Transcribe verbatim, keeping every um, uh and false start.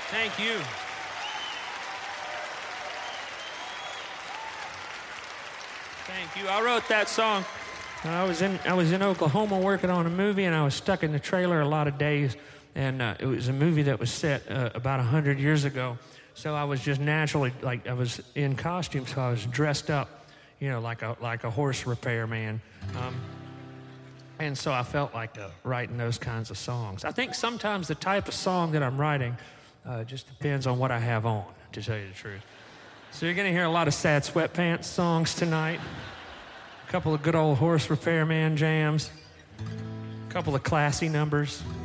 Thank you. Thank you. I wrote that song. I was in I was in Oklahoma working on a movie, and I was stuck in the trailer a lot of days. And uh, it was a movie that was set uh, about a hundred years ago. So I was just naturally, like, I was in costume, so I was dressed up, you know, like a like a horse repairman. Um, and so I felt like uh, writing those kinds of songs. I think sometimes the type of song that I'm writing uh, just depends on what I have on, to tell you the truth. So you're going to hear a lot of Sad Sweatpants songs tonight, a couple of good old horse repairman jams, a couple of classy numbers.